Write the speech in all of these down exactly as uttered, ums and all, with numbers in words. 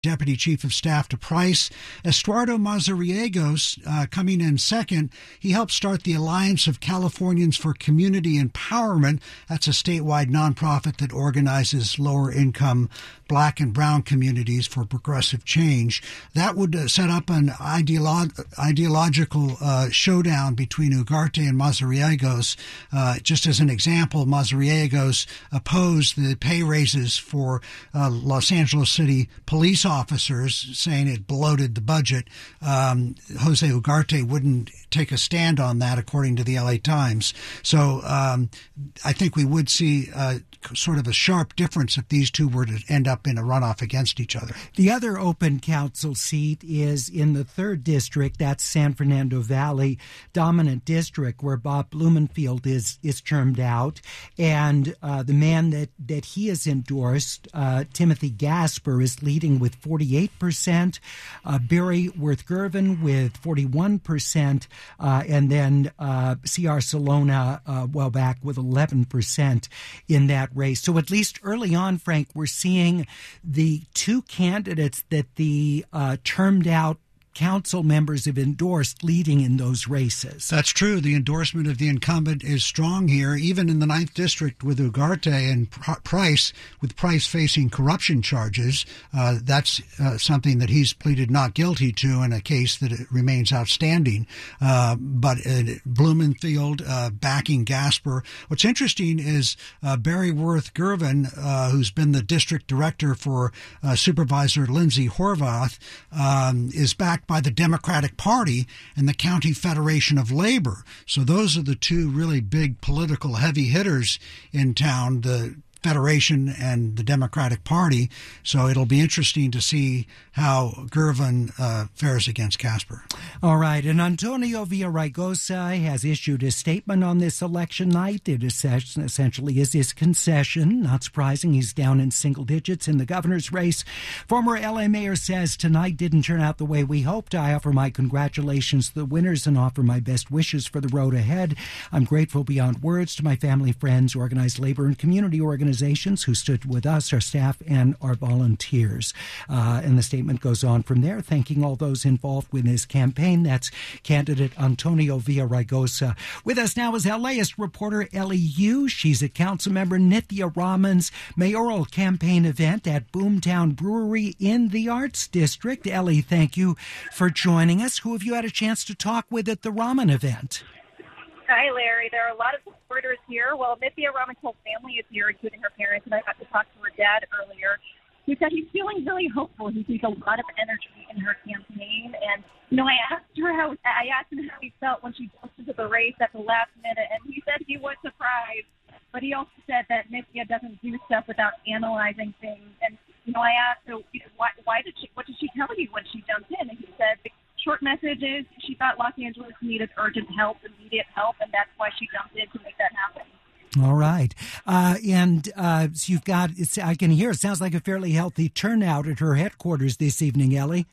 Deputy Chief of Staff to Price. Estuardo Mazariegos, uh, coming in second, he helped start the Alliance of Californians for Community Empowerment. That's a statewide nonprofit that organizes lower-income Black and Brown communities for progressive change. That would uh, set up an ideolo- ideological uh, showdown between Ugarte and Mazariegos. Uh, just as an example, Mazariegos opposed the pay raises for uh, Los Angeles City police officers, saying it bloated the budget. Um, Jose Ugarte wouldn't take a stand on that, according to the L A Times. So um, I think we would see uh, sort of a sharp difference if these two were to end up in a runoff against each other. The other open council seat is in the third district. That's San Fernando Valley, dominant district, where Bob Blumenfield is is termed out. And uh, the man that, that he has endorsed, uh, Timothy Gasper, is leading with forty-eight percent. Uh, Barry Worth-Gervin with forty-one percent. Uh, and then uh, C R Salona, uh, well back with eleven percent in that race. So at least early on, Frank, we're seeing the two candidates that the uh, termed out council members have endorsed leading in those races. That's true. The endorsement of the incumbent is strong here, even in the ninth District with Ugarte and Price, with Price facing corruption charges. Uh, that's uh, something that he's pleaded not guilty to in a case that remains outstanding. Uh, but uh, Blumenfield uh, backing Gasper. What's interesting is uh, Barry Worth-Gervin, uh, who's been the district director for uh, Supervisor Lindsay Horvath, um, is backed by the Democratic Party and the County Federation of Labor. So those are the two really big political heavy hitters in town, the Federation and the Democratic Party. So it'll be interesting to see how Gervin uh, fares against Gasper. All right. And Antonio Villaraigosa has issued a statement on this election night. It is essentially is his concession. Not surprising. He's down in single digits in the governor's race. Former L A mayor says tonight didn't turn out the way we hoped. I offer my congratulations to the winners and offer my best wishes for the road ahead. I'm grateful beyond words to my family, friends, organized labor, and community organizations who stood with us, our staff, and our volunteers. Uh, and the statement goes on from there, thanking all those involved with his campaign. That's candidate Antonio Villaraigosa. With us now is LAist reporter Ellie Yu. She's at Councilmember Nithya Raman's mayoral campaign event at Boomtown Brewery in the Arts District. Ellie, thank you for joining us. Who have you had a chance to talk with at the Raman event? Hi, Larry. There are a lot of supporters here. Well, Nithya Raman's whole family is here, including her parents, and I got to talk to her dad earlier. He said he's feeling really hopeful. He sees a lot of energy in her campaign. And, you know, I asked her how, I asked him how he felt when she jumped into the race at the last minute, and he said he was surprised. But he also said that Nithya doesn't do stuff without analyzing things. And, you know, I asked her, you know, why, why did she, what did she tell you when she jumped in? And he said, the short message is she thought Los Angeles needed urgent help, immediate help, and that's why she jumped in to make that happen. All right. Uh, and uh, so you've got, it's, I can hear, it sounds like a fairly healthy turnout at her headquarters this evening, Ellie.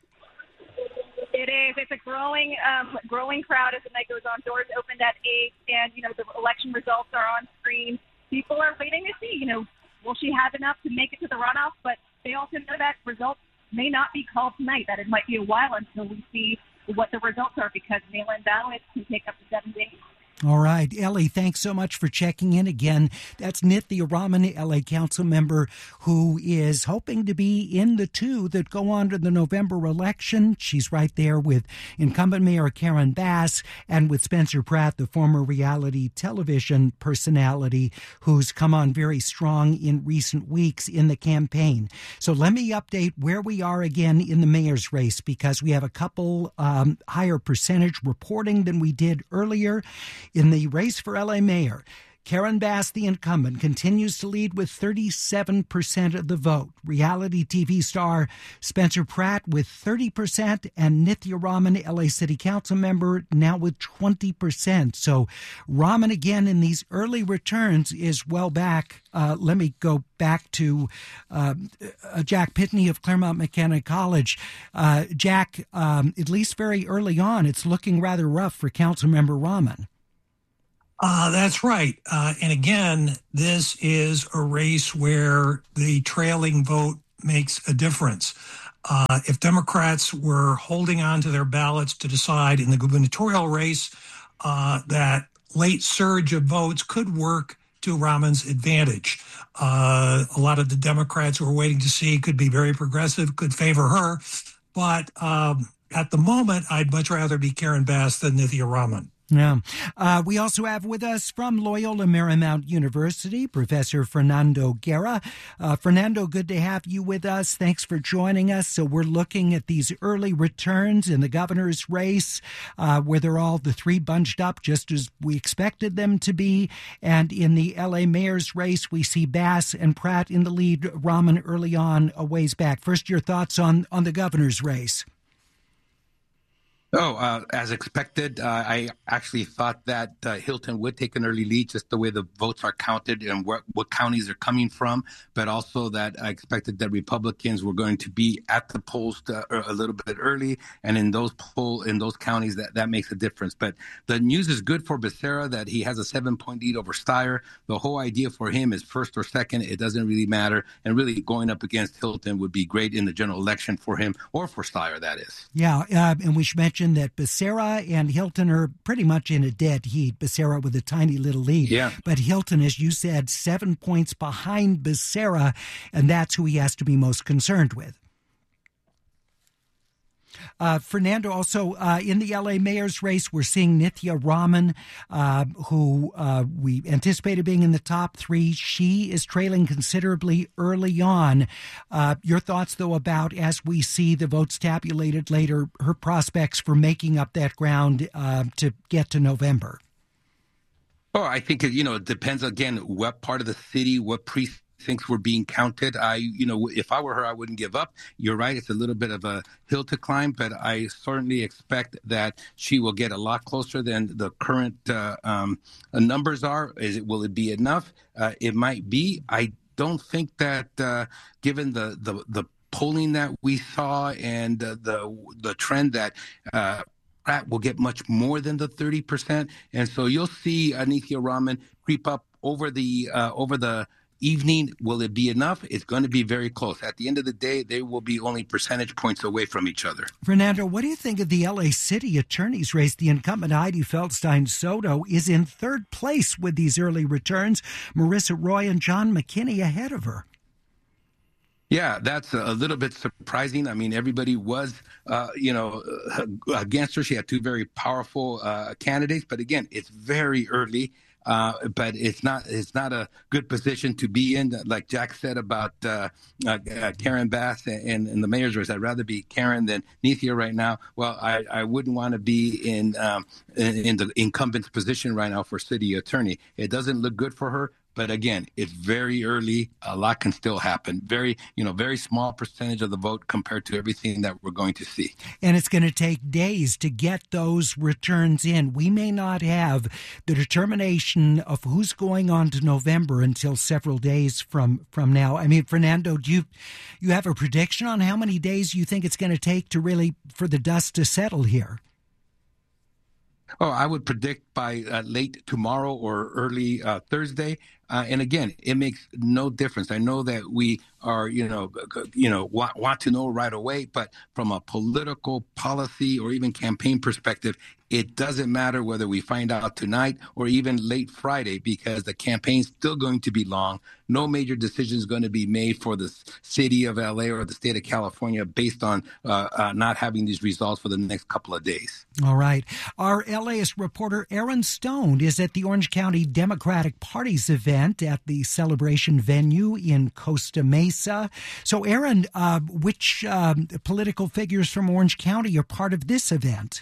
It is. It's a growing um, growing crowd as the night goes on. Doors opened at eight, and, you know, the election results are on screen. People are waiting to see, you know, will she have enough to make it to the runoff? But they also know that results may not be called tonight, that it might be a while until we see what the results are, because mail-in ballots can take up to seven days. All right. Ellie, thanks so much for checking in again. That's Nithya Raman, L A council member, who is hoping to be in the two that go on to the November election. She's right there with incumbent Mayor Karen Bass and with Spencer Pratt, the former reality television personality who's come on very strong in recent weeks in the campaign. So let me update where we are again in the mayor's race, because we have a couple um, higher percentage reporting than we did earlier. In the race for L A mayor, Karen Bass, the incumbent, continues to lead with thirty-seven percent of the vote. Reality T V star Spencer Pratt with thirty percent, and Nithya Raman, L A City Council member, now with twenty percent. So Raman, again, in these early returns, is well back. Uh, let me go back to uh, Jack Pitney of Claremont McKenna College. Uh, Jack, um, at least very early on, it's looking rather rough for Councilmember Raman. Uh, that's right. Uh, and again, this is a race where the trailing vote makes a difference. Uh, if Democrats were holding on to their ballots to decide in the gubernatorial race, uh, that late surge of votes could work to Rahman's advantage. Uh, a lot of the Democrats who are waiting to see could be very progressive, could favor her. But um, at the moment, I'd much rather be Karen Bass than Nithya Raman. Yeah. Uh, we also have with us from Loyola Marymount University, Professor Fernando Guerra. Uh, Fernando, good to have you with us. Thanks for joining us. So we're looking at these early returns in the governor's race, uh, where they're all the three bunched up just as we expected them to be. And in the L A mayor's race, we see Bass and Pratt in the lead, Raman early on, a ways back. First, your thoughts on, on the governor's race. Oh, uh, as expected, uh, I actually thought that uh, Hilton would take an early lead, just the way the votes are counted and what, what counties they're coming from, but also that I expected that Republicans were going to be at the polls uh, a little bit early, and in those poll in those counties, that, that makes a difference. But the news is good for Becerra that he has a seven-point lead over Steyer. The whole idea for him is first or second. It doesn't really matter, and really going up against Hilton would be great in the general election for him, or for Steyer, that is. Yeah, uh, and we should mention that Becerra and Hilton are pretty much in a dead heat. Becerra with a tiny little lead. Yeah. But Hilton, as you said, seven points behind Becerra, and that's who he has to be most concerned with. Uh, Fernando, also uh, in the L A mayor's race, we're seeing Nithya Raman, uh, who uh, we anticipated being in the top three. She is trailing considerably early on. Uh, your thoughts, though, about as we see the votes tabulated later, her prospects for making up that ground uh, to get to November? Oh, I think, you know, it depends, again, what part of the city, what precinct thinks we're being counted. I, you know, if I were her, I wouldn't give up. You're right. It's a little bit of a hill to climb, but I certainly expect that she will get a lot closer than the current uh, um, numbers are. Is it, will it be enough? Uh, it might be. I don't think that uh, given the, the, the polling that we saw and uh, the, the trend that uh, Pratt will get much more than the thirty percent. And so you'll see Nithya Raman creep up over the, uh, over the, evening. Will it be enough? It's going to be very close. At the end of the day, they will be only percentage points away from each other. Fernando, what do you think of the L A City Attorney's race? The incumbent Heidi Feldstein-Soto is in third place with these early returns. Marissa Roy and John McKinney ahead of her. Yeah, that's a little bit surprising. I mean, everybody was, uh, you know, against her. She had two very powerful uh, candidates. But again, it's very early. Uh, but it's not it's not a good position to be in. Like Jack said about uh, uh, Karen Bass and, and the mayor's race, I'd rather be Karen than Nithya right now. Well, I, I wouldn't want to be in, um, in in the incumbent's position right now for city attorney. It doesn't look good for her. But again, it's very early. A lot can still happen. Very, you know, very small percentage of the vote compared to everything that we're going to see. And it's going to take days to get those returns in. We may not have the determination of who's going on to November until several days from, from now. I mean, Fernando, do you you have a prediction on how many days you think it's going to take to really for the dust to settle here? Oh, I would predict by uh, late tomorrow or early uh, Thursday. Uh, and again, it makes no difference. I know that we are, you know, you know, want, want to know right away, but from a political policy or even campaign perspective, it doesn't matter whether we find out tonight or even late Friday, because the campaign's still going to be long. No major decision is going to be made for the city of L A or the state of California based on uh, uh, not having these results for the next couple of days. All right. Our L A reporter Aaron Stone is at the Orange County Democratic Party's event at the celebration venue in Costa Mesa. So, Aaron, uh, which um, political figures from Orange County are part of this event?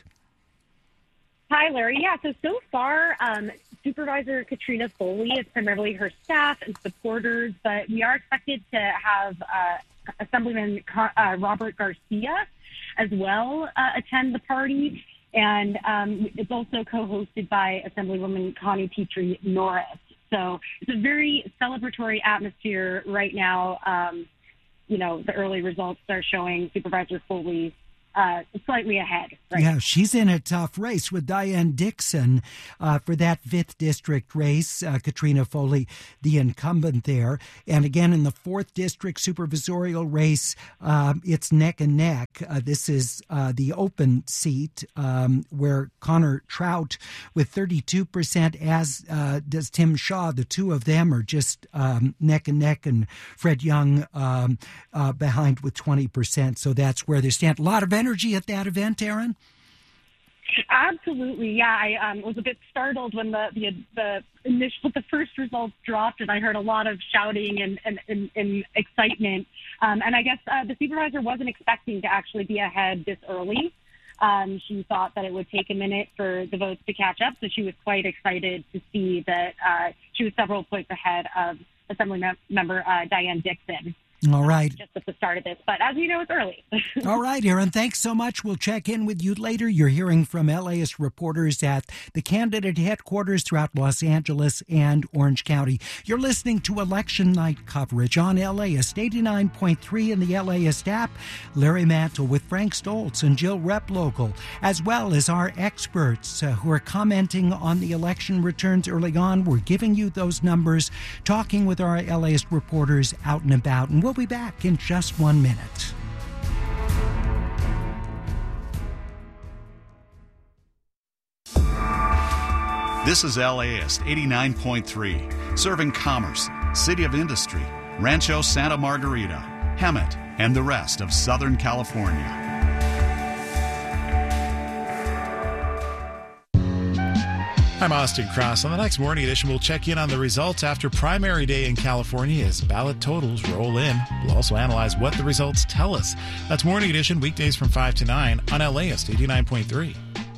Hi, Larry. Yeah, so so far, um, Supervisor Katrina Foley is primarily her staff and supporters, but we are expected to have uh, Assemblyman uh, Robert Garcia as well uh, attend the party. And um, it's also co-hosted by Assemblywoman Connie Petrie Norris. So it's a very celebratory atmosphere right now. Um, you know, the early results are showing Supervisor Foley uh, slightly ahead. Right? Yeah, she's in a tough race with Diane Dixon uh, for that fifth district race. Uh, Katrina Foley, the incumbent there. And again, in the fourth district supervisorial race, uh, it's neck and neck. Uh, this is uh, the open seat um, where Connor Trout with thirty-two percent, as uh, does Tim Shaw. The two of them are just um, neck and neck, and Fred Young um, uh, behind with twenty percent. So that's where they stand. A lot of energy at that event, Aaron? Absolutely, yeah. I um, was a bit startled when the the, the initial the first results dropped, and I heard a lot of shouting and and, and, and excitement. Um, and I guess uh, the supervisor wasn't expecting to actually be ahead this early. Um, she thought that it would take a minute for the votes to catch up, so she was quite excited to see that uh, she was several points ahead of Assembly mem- member uh, Diane Dixon. All right. Just at the start of this. But as you know, it's early. All right, Aaron, thanks so much. We'll check in with you later. You're hearing from LAist reporters at the candidate headquarters throughout Los Angeles and Orange County. You're listening to election night coverage on LAist eighty-nine point three in the LAist app. Larry Mantle with Frank Stoltz and Jill Replogle, as well as our experts uh, who are commenting on the election returns early on. We're giving you those numbers, talking with our LAist reporters out and about. And we'll be back in just one minute. This is LAist eighty-nine point three, serving Commerce, City of Industry, Rancho Santa Margarita, Hemet, and the rest of Southern California. I'm Austin Cross. On the next Morning Edition, we'll check in on the results after primary day in California as ballot totals roll in. We'll also analyze what the results tell us. That's Morning Edition, weekdays from five to nine on LAist eighty-nine point three.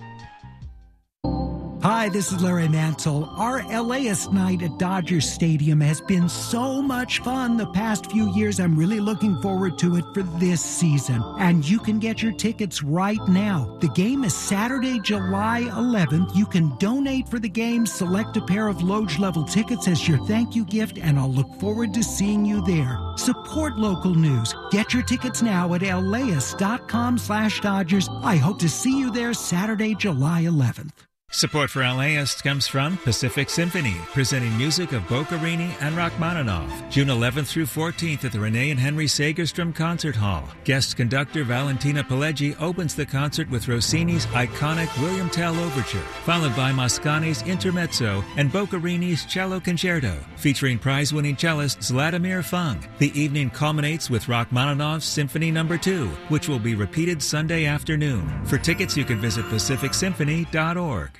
Hi, this is Larry Mantle. Our LAist night at Dodger Stadium has been so much fun the past few years. I'm really looking forward to it for this season. And you can get your tickets right now. The game is Saturday, July eleventh. You can donate for the game, select a pair of Loge level tickets as your thank you gift, and I'll look forward to seeing you there. Support local news. Get your tickets now at laist.com slash Dodgers. I hope to see you there Saturday, July eleventh. Support for LAist comes from Pacific Symphony, presenting music of Boccherini and Rachmaninoff, June eleventh through fourteenth at the Renee and Henry Sagerstrom Concert Hall. Guest conductor Valentina Pileggi opens the concert with Rossini's iconic William Tell Overture, followed by Mascagni's Intermezzo and Boccherini's Cello Concerto, featuring prize-winning cellist Vladimir Fung. The evening culminates with Rachmaninoff's Symphony Number two, which will be repeated Sunday afternoon. For tickets, you can visit pacific symphony dot org.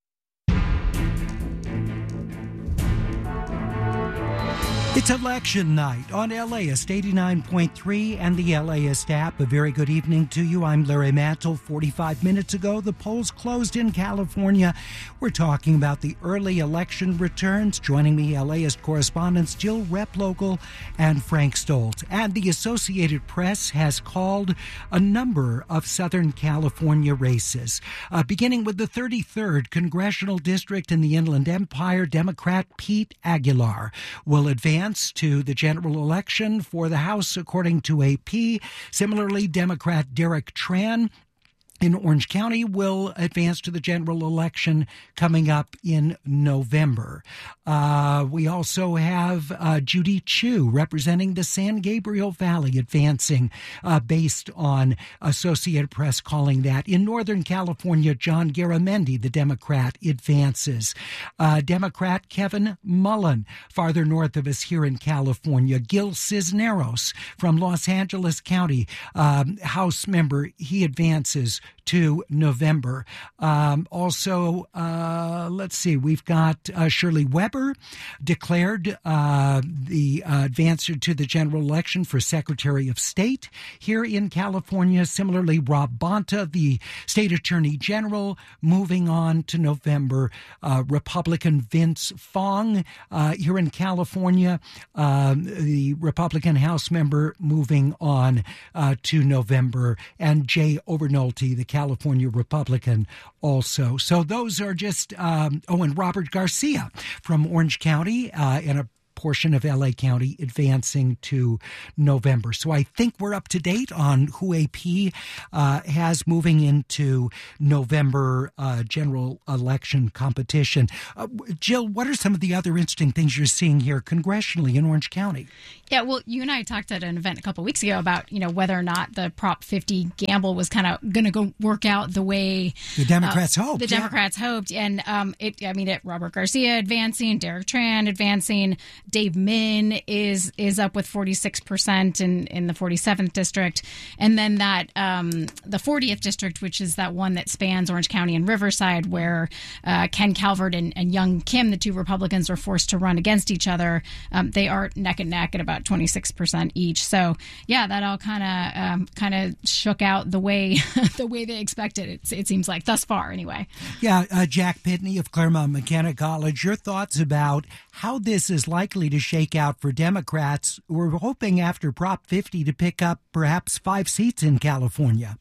It's election night on LAist eighty-nine point three and the LAist app. A very good evening to you. I'm Larry Mantle. forty-five minutes ago, the polls closed in California. We're talking about the early election returns. Joining me, LAist correspondents Jill Replogle and Frank Stoltz. And the Associated Press has called a number of Southern California races. Uh, beginning with the thirty-third Congressional District in the Inland Empire, Democrat Pete Aguilar will advance to the general election for the House, according to A P. Similarly, Democrat Derek Tran in Orange County will advance to the general election coming up in November. Uh, we also have uh, Judy Chu representing the San Gabriel Valley advancing uh, based on Associated Press calling that. In Northern California, John Garamendi, the Democrat, advances. Uh, Democrat Kevin Mullen, farther north of us here in California. Gil Cisneros from Los Angeles County, um, House member, he advances to November. Um, also, uh, let's see, we've got uh, Shirley Weber declared uh, the uh, advancer to the general election for Secretary of State here in California. Similarly, Rob Bonta, the State Attorney General, moving on to November. Uh, Republican Vince Fong uh, here in California, uh, the Republican House member, moving on uh, to November. And Jay Overnolte, the California Republican, also. So those are just, um, oh, and Robert Garcia from Orange County, uh, and a portion of L A County advancing to November. So I think we're up to date on who A P uh, has moving into November uh, general election competition. Uh, Jill, what are some of the other interesting things you're seeing here congressionally in Orange County? Yeah, well, you and I talked at an event a couple of weeks ago about, you know, whether or not the Prop fifty gamble was kind of going to go work out the way the Democrats uh, hoped. The Democrats yeah. hoped. And um, it, I mean, it, Robert Garcia advancing, Derek Tran advancing, Dave Min is is up with forty-six percent in, in the forty-seventh district. And then that um, the fortieth district, which is that one that spans Orange County and Riverside, where uh, Ken Calvert and, and Young Kim, the two Republicans, were forced to run against each other. Um, they are neck and neck at about twenty-six percent each. So, yeah, that all kind of um, kind of shook out the way the way they expected. It, it seems like thus far, anyway. Yeah, uh, Jack Pitney of Claremont McKenna College, your thoughts about how this is likely to shake out for Democrats who are hoping after Prop fifty to pick up perhaps five seats in California?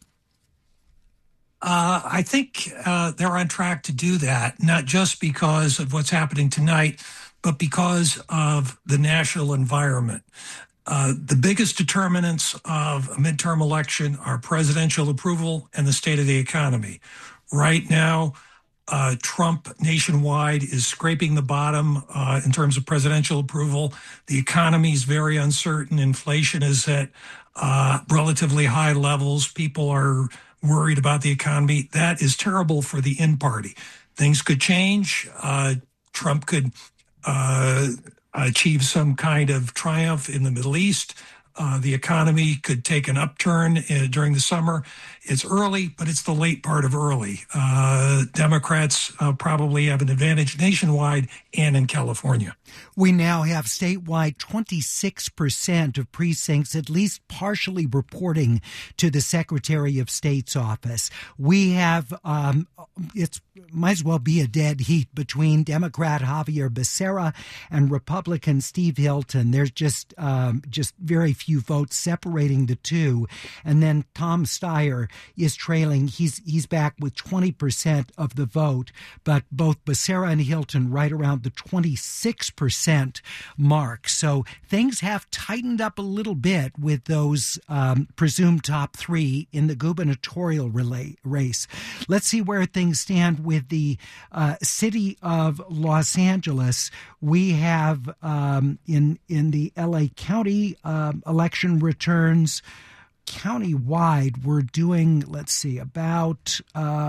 Uh, I think uh, they're on track to do that, not just because of what's happening tonight, but because of the national environment. Uh, the biggest determinants of a midterm election are presidential approval and the state of the economy. Right now, uh, Trump nationwide is scraping the bottom uh, in terms of presidential approval. The economy is very uncertain. Inflation is at uh, relatively high levels. People are worried about the economy. That is terrible for the in party. Things could change. Uh, Trump could uh, achieve some kind of triumph in the Middle East. Uh, the economy could take an upturn uh, during the summer. It's early, but it's the late part of early. Uh, Democrats uh, probably have an advantage nationwide and in California. We now have statewide twenty-six percent of precincts at least partially reporting to the Secretary of State's office. We have, um, it's might as well be a dead heat between Democrat Javier Becerra and Republican Steve Hilton. There's just um, just very few votes separating the two. And then Tom Steyer is trailing. He's he's back with twenty percent of the vote, but both Becerra and Hilton right around the twenty-six percent mark. So things have tightened up a little bit with those um, presumed top three in the gubernatorial relay race. Let's see where things stand with the uh, city of Los Angeles. We have um, in in the L A County um, election returns. Countywide, we're doing, let's see, about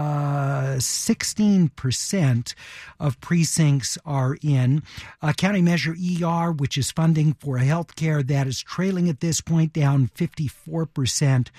uh, sixteen percent of precincts are in. Uh, County Measure E R, which is funding for health care, that is trailing at this point, down fifty-four percent.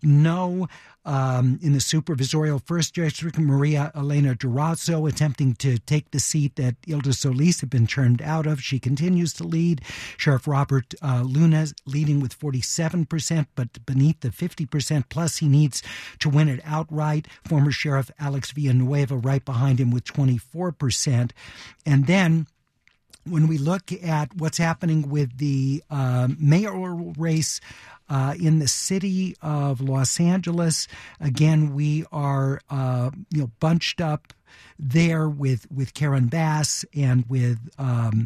No. Um, in the supervisorial first district, Maria Elena Durazo attempting to take the seat that Ilda Solis had been turned out of. She continues to lead. Sheriff Robert uh, Luna leading with forty-seven percent, but beneath the fifty percent plus he needs to win it outright. Former Sheriff Alex Villanueva right behind him with twenty-four percent. And then when we look at what's happening with the uh, mayoral race, Uh, in the city of Los Angeles, again, we are uh, you know bunched up there with, with Karen Bass and with um,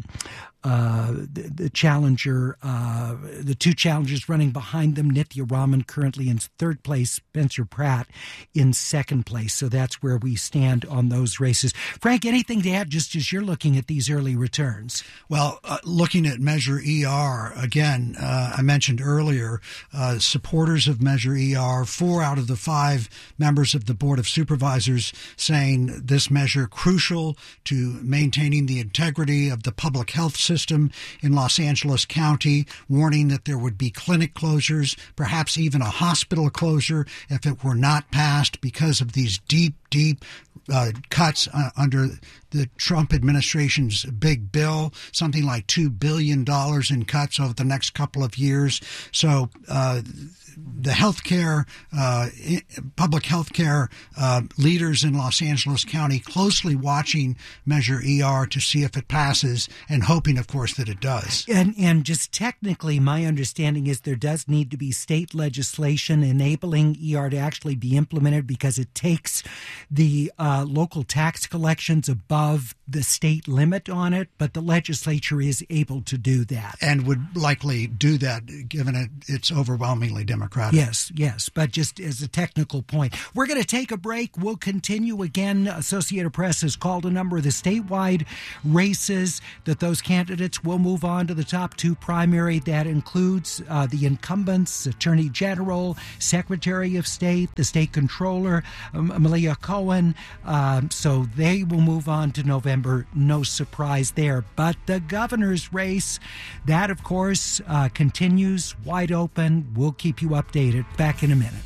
uh, the, the challenger, uh, the two challengers running behind them, Nithya Raman currently in third place, Spencer Pratt in second place. So that's where we stand on those races. Frank, anything to add just as you're looking at these early returns? Well, uh, looking at Measure E R, again, uh, I mentioned earlier, uh, supporters of Measure E R, four out of the five members of the Board of Supervisors saying this measure crucial to maintaining the integrity of the public health system in Los Angeles County, warning that there would be clinic closures, perhaps even a hospital closure if it were not passed because of these deep, deep uh, cuts uh, under the Trump administration's big bill, something like two billion dollars in cuts over the next couple of years. So uh, the healthcare, uh, public healthcare uh, leaders in Los Angeles County closely watching Measure E R to see if it passes and hoping, of course, that it does. And, and just technically, my understanding is there does need to be state legislation enabling E R to actually be implemented because it takes the uh, local tax collections above of the state limit on it, but the legislature is able to do that. And would likely do that given it, it's overwhelmingly Democratic. Yes, yes, but just as a technical point. We're going to take a break. We'll continue again. Associated Press has called a number of the statewide races that those candidates will move on to the top two primary. That includes uh, the incumbents, Attorney General, Secretary of State, the State Controller, um, Malia Cohen. Um, so they will move on to November. No surprise there. But the governor's race, that, of course, uh, continues wide open. We'll keep you updated. Back in a minute.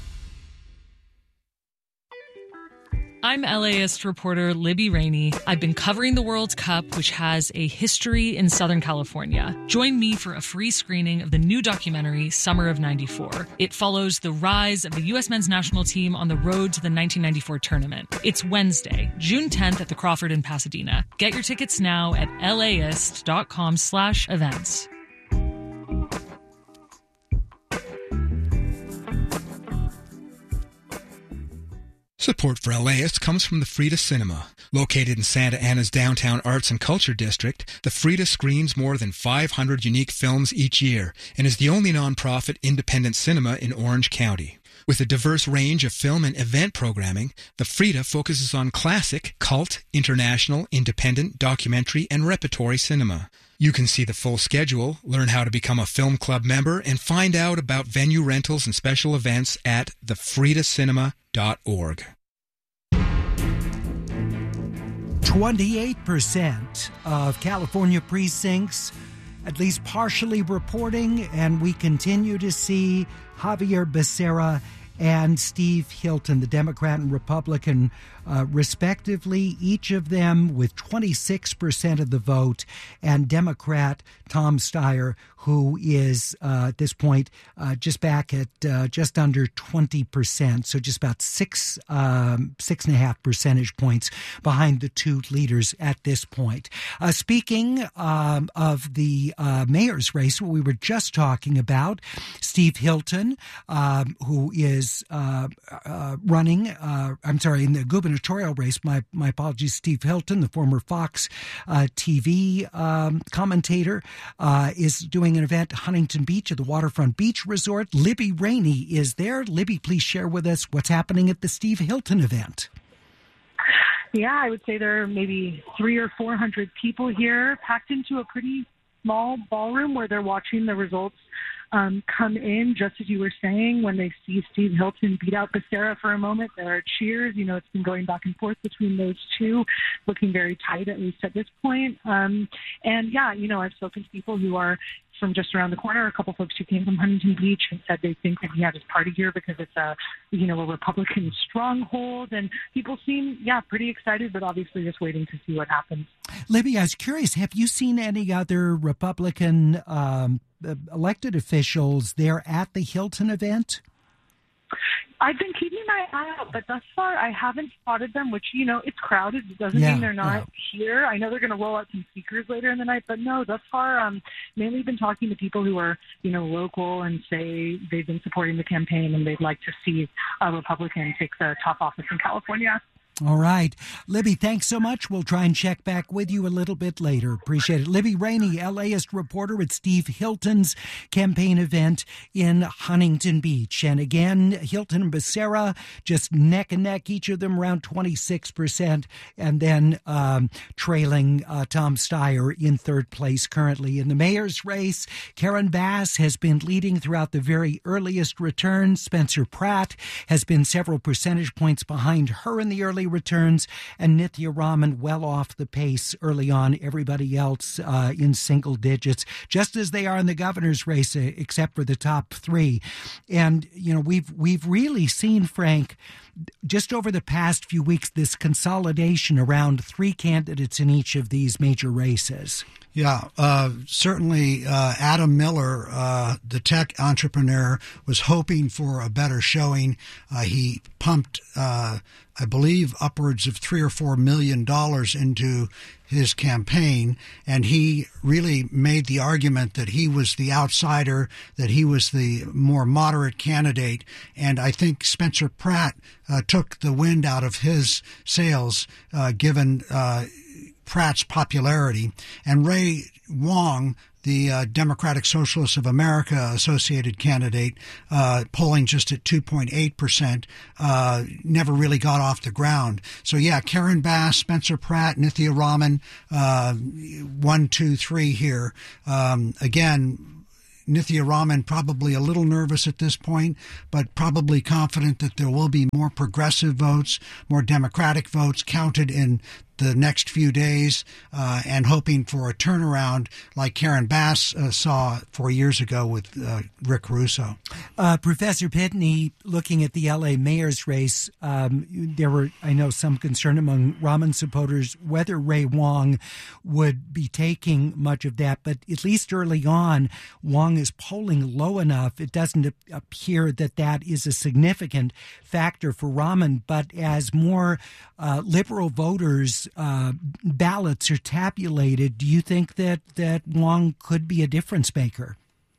I'm LAist reporter Libby Rainey. I've been covering the World Cup, which has a history in Southern California. Join me for a free screening of the new documentary, Summer of ninety-four. It follows the rise of the U S men's national team on the road to the nineteen ninety-four tournament. It's Wednesday, June tenth at the Crawford in Pasadena. Get your tickets now at laist.com slash events. Support for LAist comes from the Frida Cinema. Located in Santa Ana's downtown arts and culture district, the Frida screens more than five hundred unique films each year and is the only nonprofit independent cinema in Orange County. With a diverse range of film and event programming, the Frida focuses on classic, cult, international, independent, documentary, and repertory cinema. You can see the full schedule, learn how to become a film club member, and find out about venue rentals and special events at the frida cinema dot org. twenty-eight percent of California precincts at least partially reporting, and we continue to see Javier Becerra and Steve Hilton, the Democrat and Republican, uh, respectively, each of them with twenty-six percent of the vote, and Democrat Tom Steyer, who is uh, at this point uh, just back at uh, just under twenty percent, so just about six, um, six and a half percentage points behind the two leaders at this point. Uh, speaking um, of the uh, mayor's race, what we were just talking about, Steve Hilton, um, who is uh, uh, running, uh, I'm sorry, in the gubernatorial race, my, my apologies, Steve Hilton, the former Fox uh, T V um, commentator, uh, is doing an event at Huntington Beach at the Waterfront Beach Resort. Libby Rainey is there. Libby, please share with us what's happening at the Steve Hilton event. Yeah, I would say there are maybe three or four hundred people here, packed into a pretty small ballroom where they're watching the results um, come in. Just as you were saying, when they see Steve Hilton beat out Becerra for a moment, there are cheers. You know, it's been going back and forth between those two, looking very tight, at least at this point. Um, and yeah, you know, I've spoken to people who are from just around the corner, a couple folks who came from Huntington Beach and said they think that he had his party here because it's a, you know, a Republican stronghold, and people seem, yeah, pretty excited, but obviously just waiting to see what happens. Libby, I was curious, have you seen any other Republican um, elected officials there at the Hilton event? I've been keeping my eye out, but thus far I haven't spotted them, which, you know, it's crowded. It doesn't yeah, mean they're not yeah. here. I know they're going to roll out some speakers later in the night, but no, thus far, um, mainly been talking to people who are, you know, local and say they've been supporting the campaign and they'd like to see a Republican take the top office in California. All right. Libby, thanks so much. We'll try and check back with you a little bit later. Appreciate it. Libby Rainey, LAist reporter at Steve Hilton's campaign event in Huntington Beach. And again, Hilton and Becerra just neck and neck, each of them around twenty-six percent. And then um, trailing uh, Tom Steyer in third place currently. In the mayor's race, Karen Bass has been leading throughout the very earliest returns. Spencer Pratt has been several percentage points behind her in the early returns, and Nithya Raman well off the pace early on. Everybody else uh, in single digits, just as they are in the governor's race, uh, except for the top three. And you know, we've we've really seen, Frank, just over the past few weeks, this consolidation around three candidates in each of these major races. Yeah, uh, certainly uh, Adam Miller, uh, the tech entrepreneur, was hoping for a better showing. Uh, he pumped, uh, I believe, upwards of three or four million dollars into his campaign, and he really made the argument that he was the outsider, that he was the more moderate candidate, and I think Spencer Pratt uh, took the wind out of his sails, uh, given uh, Pratt's popularity, and Ray Wong, the uh, Democratic Socialists of America associated candidate, uh, polling just at two point eight percent, uh, never really got off the ground. So, yeah, Karen Bass, Spencer Pratt, Nithya Raman, uh, one, two, three here. Um, again, Nithya Raman probably a little nervous at this point, but probably confident that there will be more progressive votes, more Democratic votes counted in the next few days, uh, and hoping for a turnaround like Karen Bass uh, saw four years ago with uh, Rick Russo. Uh, Professor Pitney, looking at the L A mayor's race, um, there were, I know, some concern among Raman supporters whether Ray Wong would be taking much of that, but at least early on, Wong is polling low enough. It doesn't appear that that is a significant factor for Raman, but as more uh, liberal voters Uh, ballots are tabulated, do you think that, that Wong could be a difference maker?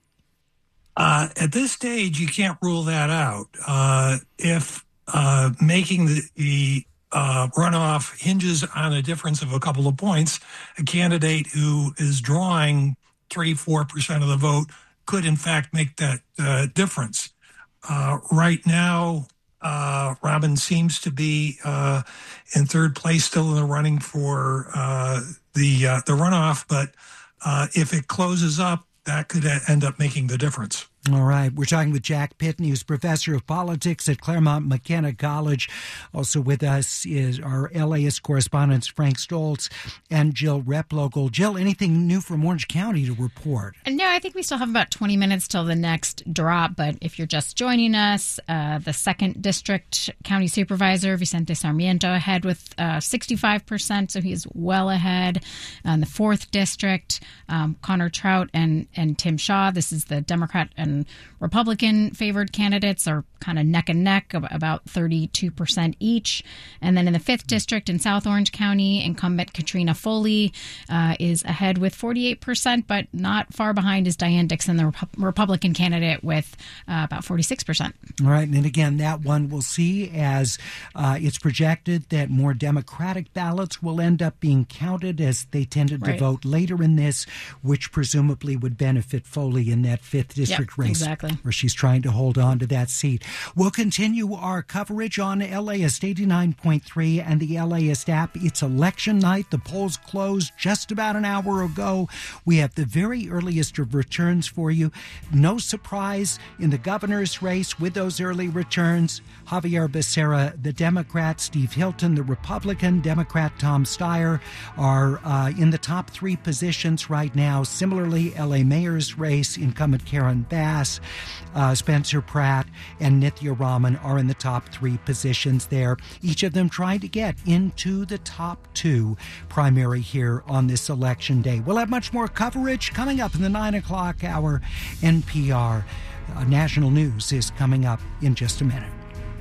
Uh, at this stage, you can't rule that out. Uh, if uh, making the, the uh, runoff hinges on a difference of a couple of points, a candidate who is drawing three, four percent of the vote could, in fact, make that uh, difference. Uh, right now, Uh, Raman seems to be uh, in third place, still in the running for uh, the uh, the runoff. But uh, if it closes up, that could end up making the difference. All right. We're talking with Jack Pitney, who's professor of politics at Claremont McKenna College. Also with us is our LAist correspondents, Frank Stoltz and Jill Replogle. Jill, anything new from Orange County to report? No, I think we still have about twenty minutes till the next drop. But if you're just joining us, uh, the second district county supervisor, Vicente Sarmiento, ahead with uh, sixty-five percent. So he's well ahead. Uh, in the fourth district, um, Connor Trout and, and Tim Shaw. This is the Democrat and Republican favored candidates are kind of neck and neck, about thirty-two percent each. And then in the fifth district in South Orange County, incumbent Katrina Foley uh, is ahead with forty-eight percent, but not far behind is Diane Dixon, the Rep- Republican candidate, with uh, about forty-six percent. All right. And again, that one we'll see as uh, it's projected that more Democratic ballots will end up being counted as they tended right. to vote later in this, which presumably would benefit Foley in that fifth district yep, race. Exactly. Where she's trying to hold on to that seat. We'll continue our coverage on LAist eighty-nine point three and the LAist app. It's election night. The polls closed just about an hour ago. We have the very earliest of returns for you. No surprise in the governor's race with those early returns. Javier Becerra, the Democrat, Steve Hilton, the Republican, Democrat Tom Steyer are uh, in the top three positions right now. Similarly, L A mayor's race, incumbent Karen Bass, uh, Spencer Pratt, and Nithya Raman are in the top three positions there, each of them trying to get into the top two primary here on this election day. We'll have much more coverage coming up in the nine o'clock hour. N P R uh, National News is coming up in just a minute.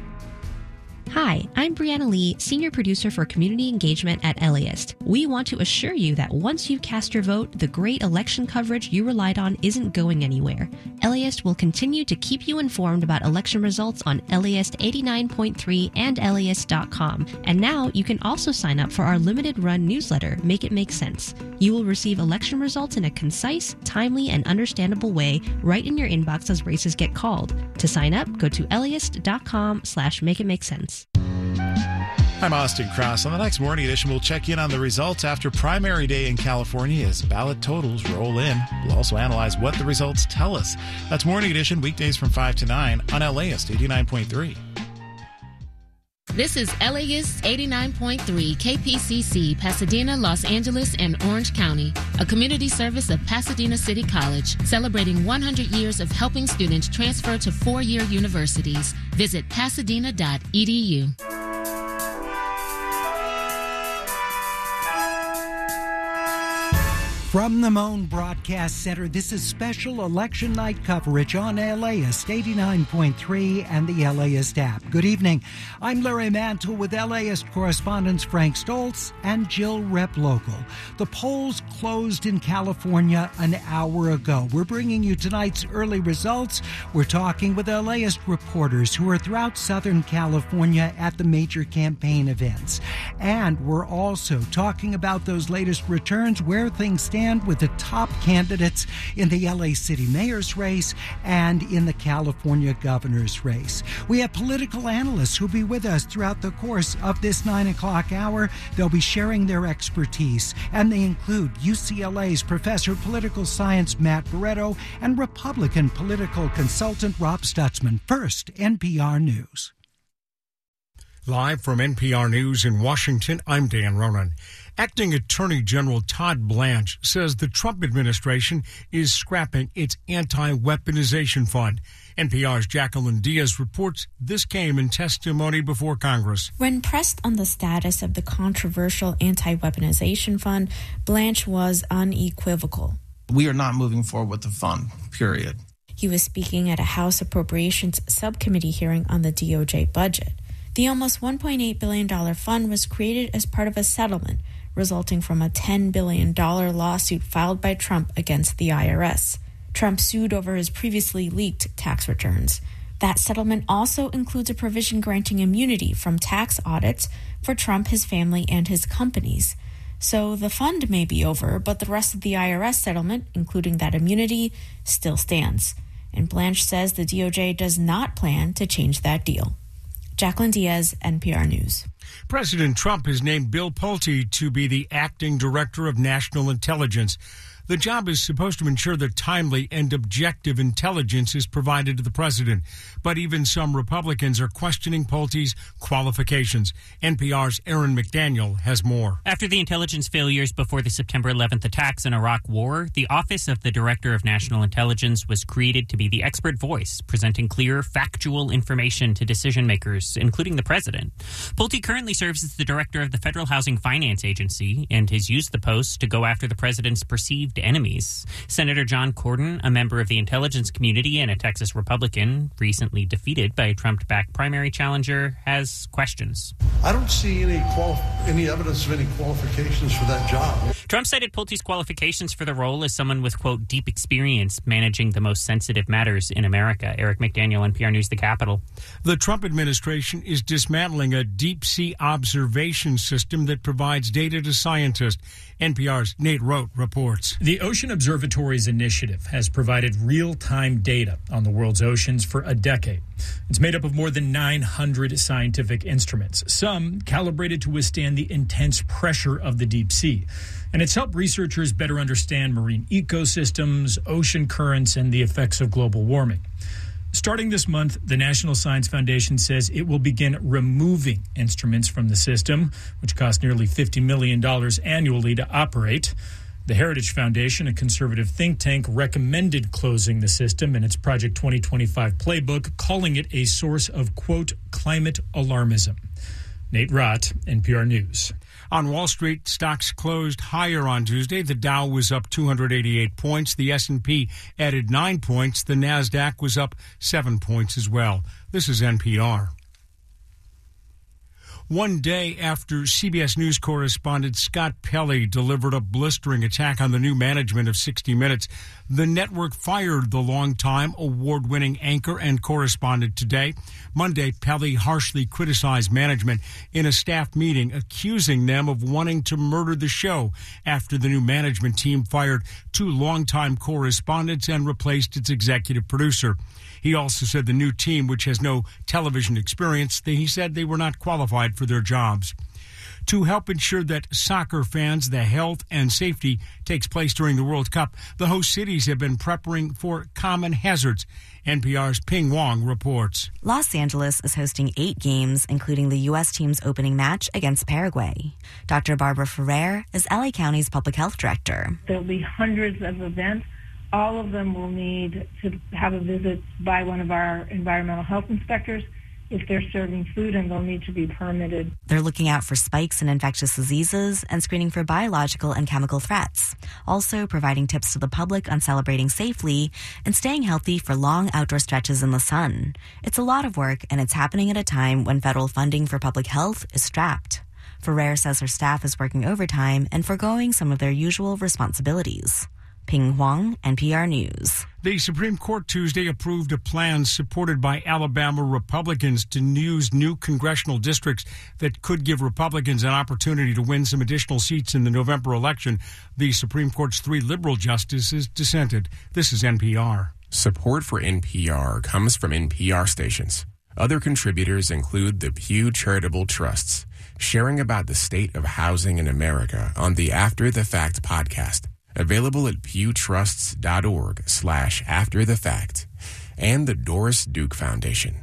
Hi, I'm Brianna Lee, Senior Producer for Community Engagement at LAist. We want to assure you that once you've cast your vote, the great election coverage you relied on isn't going anywhere. LAist will continue to keep you informed about election results on LAist eighty-nine point three and LAist dot com. And now you can also sign up for our limited run newsletter, Make It Make Sense. You will receive election results in a concise, timely, and understandable way right in your inbox as races get called. To sign up, go to LAist dot com slash make it make sense. I'm Austin Cross. On the next Morning Edition, we'll check in on the results after primary day in California as ballot totals roll in. We'll also analyze what the results tell us. That's Morning Edition, weekdays from five to nine on LAist eighty-nine point three. This is LAist eighty-nine point three K P C C, Pasadena, Los Angeles, and Orange County, a community service of Pasadena City College, celebrating one hundred years of helping students transfer to four-year universities. Visit pasadena dot e d u. From the Moan Broadcast Center, this is special election night coverage on LAist eighty-nine point three and the LAist app. Good evening. I'm Larry Mantle with LAist correspondents Frank Stoltz and Jill Replocal. The polls closed in California an hour ago. We're bringing you tonight's early results. We're talking with LAist reporters who are throughout Southern California at the major campaign events. And we're also talking about those latest returns, where things stand with the top candidates in the L A City Mayor's race and in the California Governor's race. We have political analysts who'll be with us throughout the course of this nine o'clock hour. They'll be sharing their expertise, and they include U C L A's Professor of Political Science Matt Barreto and Republican political consultant Rob Stutzman. First, N P R News. Live from N P R News in Washington, I'm Dan Ronan. Acting Attorney General Todd Blanche says the Trump administration is scrapping its anti-weaponization fund. N P R's Jacqueline Diaz reports this came in testimony before Congress. When pressed on the status of the controversial anti-weaponization fund, Blanche was unequivocal. We are not moving forward with the fund, period. He was speaking at a House Appropriations Subcommittee hearing on the D O J budget. The almost one point eight billion dollars fund was created as part of a settlement resulting from a ten billion dollars lawsuit filed by Trump against the I R S. Trump sued over his previously leaked tax returns. That settlement also includes a provision granting immunity from tax audits for Trump, his family, and his companies. So the fund may be over, but the rest of the I R S settlement, including that immunity, still stands. And Blanche says the D O J does not plan to change that deal. Jacqueline Diaz, N P R News. President Trump has named Bill Pulte to be the acting director of national intelligence. The job is supposed to ensure that timely and objective intelligence is provided to the president. But even some Republicans are questioning Pulte's qualifications. N P R's Aaron McDaniel has more. After the intelligence failures before the September eleventh attacks in Iraq War, the Office of the Director of National Intelligence was created to be the expert voice, presenting clear, factual information to decision makers, including the president. Pulte currently serves as the director of the Federal Housing Finance Agency and has used the post to go after the president's perceived enemies. Senator John Cornyn, a member of the intelligence community and a Texas Republican, recently defeated by a Trump-backed primary challenger, has questions. I don't see any quali- any evidence of any qualifications for that job. Trump cited Pulte's qualifications for the role as someone with, quote, deep experience managing the most sensitive matters in America. Eric McDaniel, N P R News, The Capitol. The Trump administration is dismantling a deep-sea observation system that provides data to scientists. N P R's Nate Rote reports. The Ocean Observatories Initiative has provided real-time data on the world's oceans for a decade. It's made up of more than nine hundred scientific instruments, some calibrated to withstand the intense pressure of the deep sea. And it's helped researchers better understand marine ecosystems, ocean currents, and the effects of global warming. Starting this month, the National Science Foundation says it will begin removing instruments from the system, which cost nearly fifty million dollars annually to operate. The Heritage Foundation, a conservative think tank, recommended closing the system in its Project twenty twenty-five playbook, calling it a source of, quote, climate alarmism. Nate Rott, N P R News. On Wall Street, stocks closed higher on Tuesday. The Dow was up two hundred eighty-eight points. The S and P added nine points. The Nasdaq was up seven points as well. This is N P R. One day after C B S News correspondent Scott Pelley delivered a blistering attack on the new management of sixty minutes, the network fired the longtime award-winning anchor and correspondent today. Monday, Pelley harshly criticized management in a staff meeting, accusing them of wanting to murder the show after the new management team fired two longtime correspondents and replaced its executive producer. He also said the new team, which has no television experience, he said they were not qualified for their jobs. To help ensure that soccer fans, the health and safety takes place during the World Cup, the host cities have been preparing for common hazards. N P R's Ping Wong reports. Los Angeles is hosting eight games, including the U S team's opening match against Paraguay. Doctor Barbara Ferrer is L A County's public health director. There'll be hundreds of events. All of them will need to have a visit by one of our environmental health inspectors. if they're serving food, and they'll need to be permitted. They're looking out for spikes in infectious diseases and screening for biological and chemical threats. Also providing tips to the public on celebrating safely and staying healthy for long outdoor stretches in the sun. It's a lot of work, and it's happening at a time when federal funding for public health is strapped. Ferrer says her staff is working overtime and foregoing some of their usual responsibilities. Ping Huang, N P R News. The Supreme Court Tuesday approved a plan supported by Alabama Republicans to use new congressional districts that could give Republicans an opportunity to win some additional seats in the November election. The Supreme Court's three liberal justices dissented. This is N P R. Support for N P R comes from N P R stations. Other contributors include the Pew Charitable Trusts, sharing about the state of housing in America on the After the Fact podcast. Available at pewtrusts.org slash after the fact, and the Doris Duke Foundation.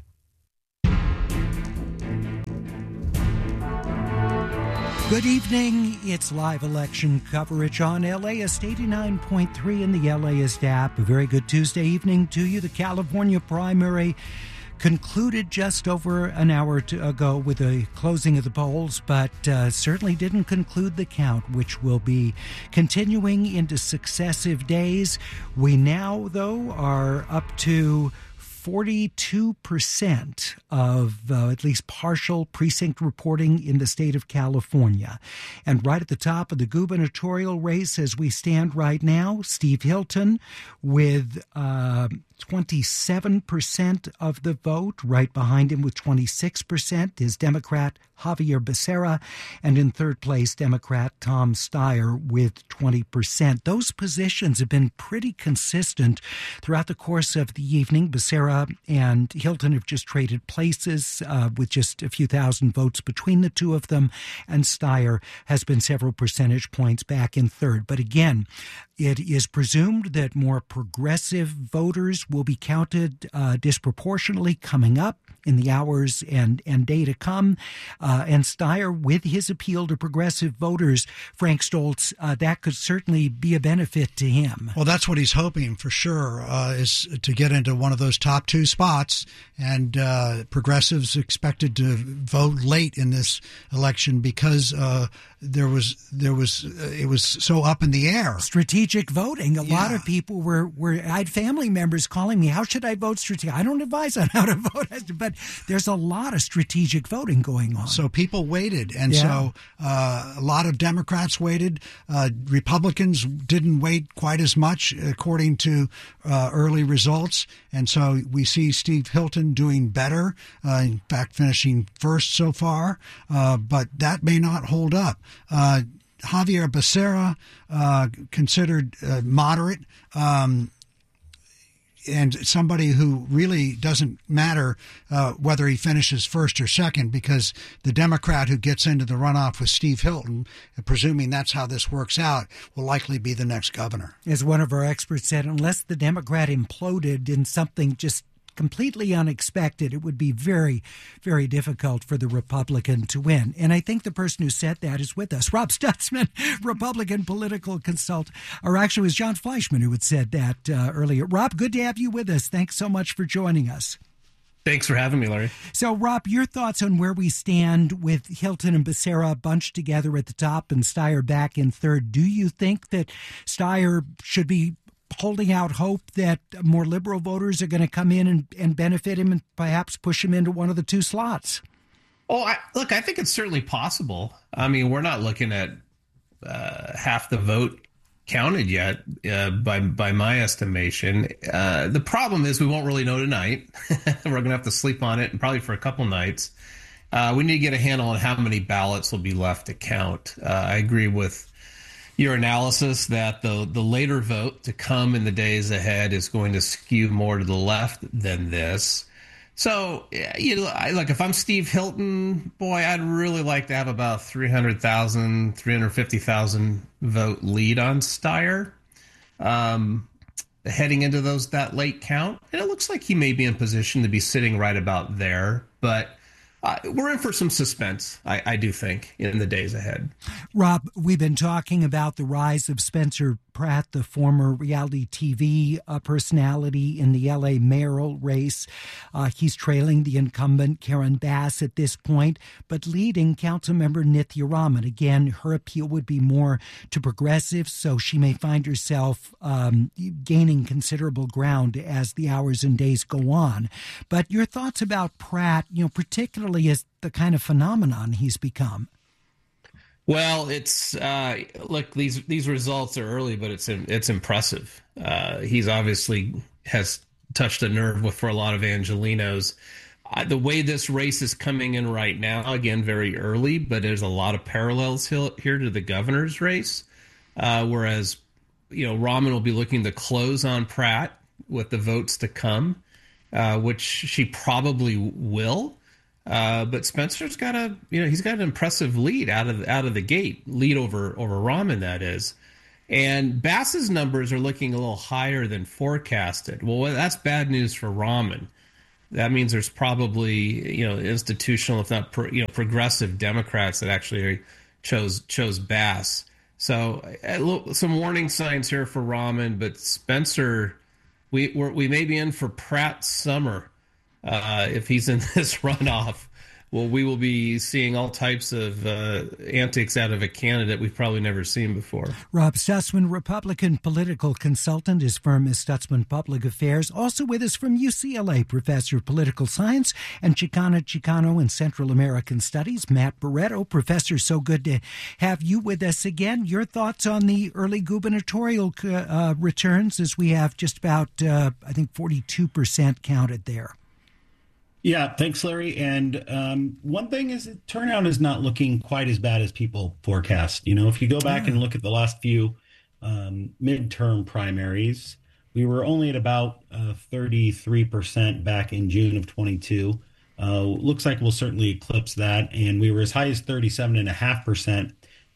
Good evening. It's live election coverage on LAist eighty-nine point three in the LAist app. A very good Tuesday evening to you. The California primary concluded just over an hour to, ago with the closing of the polls, but uh, certainly didn't conclude the count, which will be continuing into successive days. We now, though, are up to forty-two percent of uh, at least partial precinct reporting in the state of California. And right at the top of the gubernatorial race as we stand right now, Steve Hilton with uh, twenty-seven percent of the vote. Right behind him with twenty-six percent is Democrat Javier Becerra, and in third place, Democrat Tom Steyer with twenty percent. Those positions have been pretty consistent throughout the course of the evening. Becerra and Hilton have just traded places uh, with just a few thousand votes between the two of them, and Steyer has been several percentage points back in third. But again, it is presumed that more progressive voters will be counted uh, disproportionately coming up in the hours and, and day to come. Uh, and Steyer, with his appeal to progressive voters, Frank Stoltz, uh, that could certainly be a benefit to him. Well, that's what he's hoping for sure, uh, is to get into one of those top two spots. And uh, progressives expected to vote late in this election because uh, there was there was uh, it was so up in the air. Strategic voting. A Yeah. lot of people were, were I had family members calling me, how should I vote strategic? I don't advise on how to vote, but there's a lot of strategic voting going on. So people waited, and Yeah. so uh, a lot of Democrats waited. Uh, Republicans didn't wait quite as much, according to uh, early results. And so we see Steve Hilton doing better, uh, in fact, finishing first so far. Uh, but that may not hold up. Uh, Javier Becerra, uh, considered uh, moderate, um, and somebody who really doesn't matter uh, whether he finishes first or second, because the Democrat who gets into the runoff with Steve Hilton, presuming that's how this works out, will likely be the next governor. As one of our experts said, unless the Democrat imploded in something just completely unexpected, it would be very, very difficult for the Republican to win. And I think the person who said that is with us. Rob Stutzman, Republican political consultant, or actually it was John Fleischman who had said that uh, earlier. Rob, good to have you with us. Thanks so much for joining us. Thanks for having me, Larry. So, Rob, your thoughts on where we stand with Hilton and Becerra bunched together at the top and Steyer back in third. Do you think that Steyer should be holding out hope that more liberal voters are going to come in and, and benefit him and perhaps push him into one of the two slots? Oh, I, look, I think it's certainly possible. I mean, we're not looking at uh, half the vote counted yet, uh, by by my estimation. Uh, the problem is we won't really know tonight. We're going to have to sleep on it, and probably for a couple nights. Uh, we need to get a handle on how many ballots will be left to count. Uh, I agree with your analysis that the the later vote to come in the days ahead is going to skew more to the left than this. So, you know, I, like if I'm Steve Hilton, boy, I'd really like to have about three hundred thousand, three hundred fifty thousand vote lead on Steyer um, heading into those that late count. And it looks like he may be in position to be sitting right about there. But Uh, we're in for some suspense, I, I do think, in the days ahead. Rob, we've been talking about the rise of Spencer Pratt, the former reality T V uh, personality in the L A mayoral race. Uh, he's trailing the incumbent Karen Bass at this point, but leading Councilmember Nithya Raman. Again, her appeal would be more to progressives, so she may find herself um, gaining considerable ground as the hours and days go on. But your thoughts about Pratt, you know, particularly as the kind of phenomenon he's become? Well, it's uh, look, these these results are early, but it's it's impressive. Uh, he's obviously has touched a nerve with for a lot of Angelenos. Uh, the way this race is coming in right now, again, very early, but there's a lot of parallels here to the governor's race. Uh, whereas, you know, Raman will be looking to close on Pratt with the votes to come, uh, which she probably will. Uh, but Spencer's got a, you know, he's got an impressive lead out of out of the gate, lead over over Raman, that is. And Bass's numbers are looking a little higher than forecasted. Well, that's bad news for Raman. That means there's probably, you know, institutional, if not, pro, you know, progressive Democrats that actually chose chose Bass. So uh, some warning signs here for Raman, but Spencer, we we're, we may be in for Pratt summer. Uh, if he's in this runoff, well, we will be seeing all types of uh, antics out of a candidate we've probably never seen before. Rob Stutzman, Republican political consultant. His firm is Stutzman Public Affairs. Also with us from U C L A, Professor of Political Science and Chicana, Chicano, and Central American Studies, Matt Barreto. Professor, so good to have you with us again. Your thoughts on the early gubernatorial uh, returns, as we have just about, uh, I think, forty-two percent counted there. Yeah, thanks, Larry. And um, one thing is that turnout is not looking quite as bad as people forecast. You know, if you go back yeah. and look at the last few um, midterm primaries, we were only at about uh, thirty-three percent back in June of twenty-two. Uh, looks like we'll certainly eclipse that. And we were as high as thirty-seven point five percent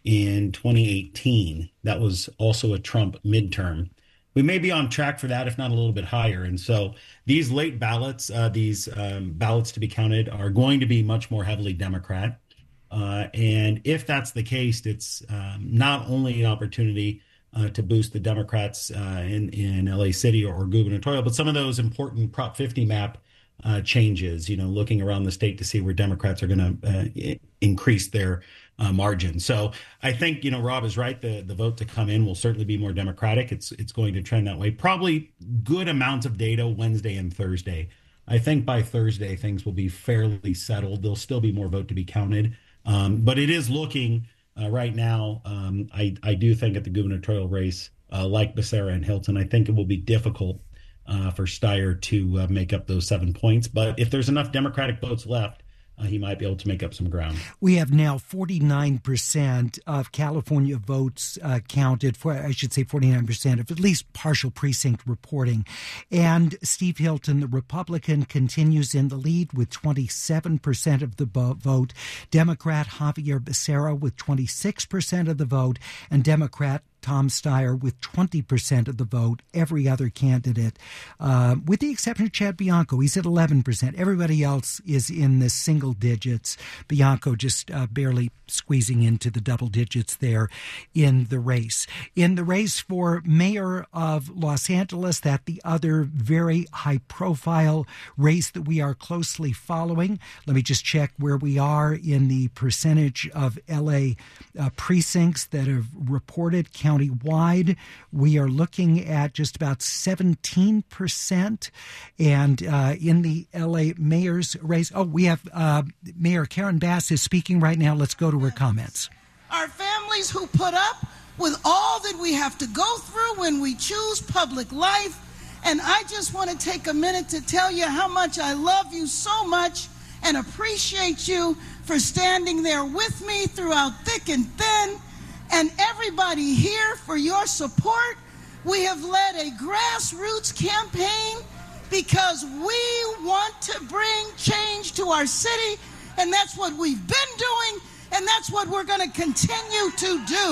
in twenty eighteen. That was also a Trump midterm. We may be on track for that, if not a little bit higher. And so these late ballots, uh, these um, ballots to be counted are going to be much more heavily Democrat. Uh, and if that's the case, it's um, not only an opportunity uh, to boost the Democrats uh, in, in L A City or, or gubernatorial, but some of those important Prop fifty map uh, changes, you know, looking around the state to see where Democrats are going to uh, increase their Uh, margin. So I think, you know, Rob is right. The the vote to come in will certainly be more Democratic. It's it's going to trend that way. Probably good amounts of data Wednesday and Thursday. I think by Thursday, things will be fairly settled. There'll still be more vote to be counted. Um, but it is looking uh, right now, um, I, I do think at the gubernatorial race, uh, like Becerra and Hilton, I think it will be difficult uh, for Steyer to uh, make up those seven points. But if there's enough Democratic votes left, Uh, he might be able to make up some ground. We have now forty-nine percent of California votes uh, counted, for I should say forty-nine percent of at least partial precinct reporting. And Steve Hilton, the Republican, continues in the lead with twenty-seven percent of the vote. Democrat Javier Becerra with twenty-six percent of the vote, and Democrat Tom Steyer with twenty percent of the vote. Every other candidate, uh, with the exception of Chad Bianco, he's at eleven percent. Everybody else is in the single digits. Bianco just uh, barely squeezing into the double digits there in the race. In the race for mayor of Los Angeles, that the other very high-profile race that we are closely following. Let me just check where we are in the percentage of L A uh, precincts that have reported countywide. We are looking at just about seventeen percent. And uh, in the L A mayor's race, oh, we have uh, Mayor Karen Bass is speaking right now. Let's go to her comments. Our families who put up with all that we have to go through when we choose public life. And I just want to take a minute to tell you how much I love you so much and appreciate you for standing there with me throughout thick and thin. And everybody here for your support. We have led a grassroots campaign because we want to bring change to our city, and that's what we've been doing, and that's what we're going to continue to do.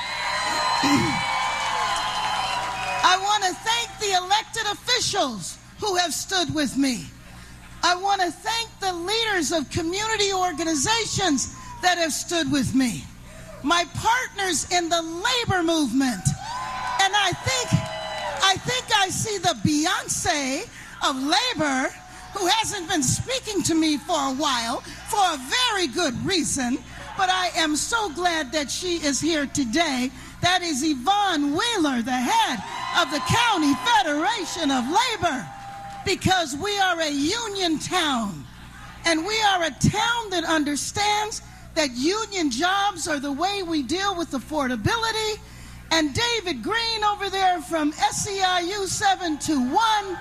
I want to thank the elected officials who have stood with me. I want to thank the leaders of community organizations that have stood with me. My partners in the labor movement And I think, I think I see the Beyonce of labor, who hasn't been speaking to me for a while for a very good reason, but I am so glad that she is here today. That is Yvonne Wheeler, the head of the County Federation of Labor, because we are a union town, and we are a town that understands that union jobs are the way we deal with affordability. And David Green over there from S E I U seven two one.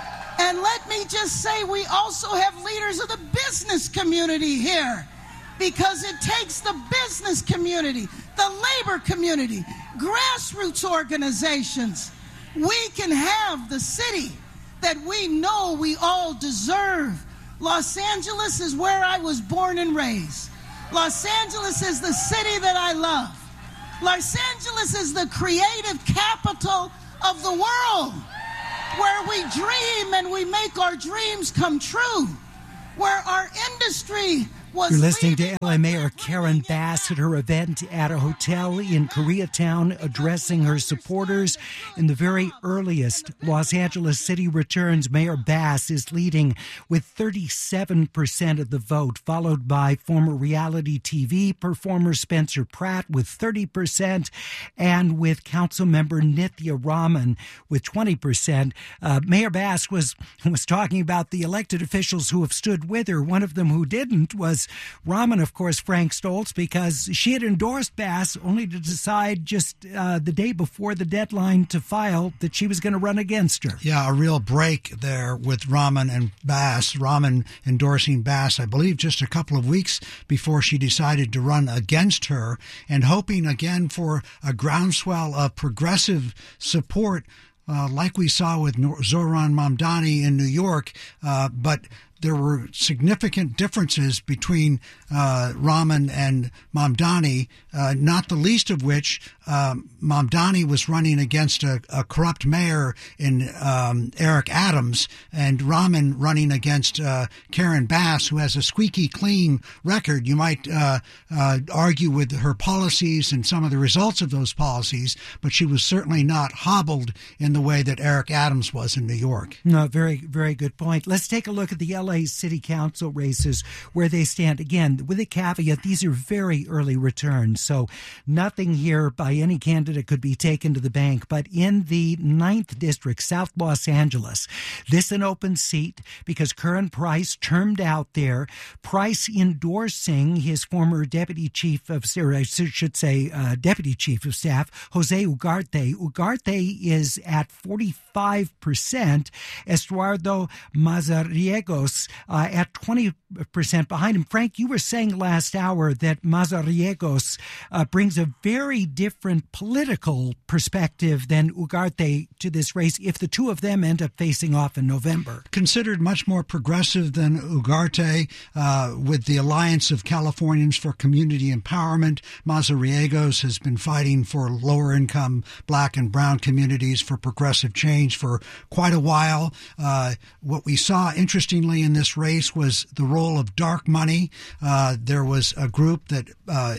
And let me just say, we also have leaders of the business community here, because it takes the business community, the labor community, grassroots organizations. We can have the city that we know we all deserve. Los Angeles is where I was born and raised. Los Angeles is the city that I love. Los Angeles is the creative capital of the world, where we dream and we make our dreams come true, where our industry was. You're listening to L A Mayor Karen Bass at her event at a hotel in Koreatown, addressing her supporters. In the very earliest Los Angeles city returns, Mayor Bass is leading with thirty-seven percent of the vote, followed by former reality T V performer Spencer Pratt with thirty percent, and with Councilmember Nithya Raman with twenty percent. Uh, Mayor Bass was, was talking about the elected officials who have stood with her. One of them who didn't was Raman, of course, Frank Stoltz, because she had endorsed Bass only to decide just uh, the day before the deadline to file that she was going to run against her. Yeah, a real break there with Raman and Bass. Raman endorsing Bass, I believe, just a couple of weeks before she decided to run against her, and hoping again for a groundswell of progressive support, uh, like we saw with Zohran Mamdani in New York, uh, but there were significant differences between uh, Raman and Mamdani, uh, not the least of which um, Mamdani was running against a, a corrupt mayor in um, Eric Adams, and Raman running against uh, Karen Bass, who has a squeaky clean record. You might uh, uh, argue with her policies and some of the results of those policies, but she was certainly not hobbled in the way that Eric Adams was in New York. No, very, very good point. Let's take a look at the L A City Council races, where they stand. Again, with a caveat, these are very early returns, so nothing here by any candidate could be taken to the bank. But in the ninth District, South Los Angeles, this an open seat because Curran Price termed out there. Price endorsing his former deputy chief of, or I should say, uh, deputy chief of staff, Jose Ugarte. Ugarte is at forty-five percent. Estuardo Mazariegos uh, at twenty percent behind him. Frank, you were saying last hour that Mazariegos uh, brings a very different political perspective than Ugarte to this race if the two of them end up facing off in November. Considered much more progressive than Ugarte, uh, with the Alliance of Californians for Community Empowerment. Mazariegos has been fighting for lower income black and brown communities, for progressive change for quite a while. Uh, what we saw, interestingly, in this race was the role of dark money. Uh, there was a group that uh,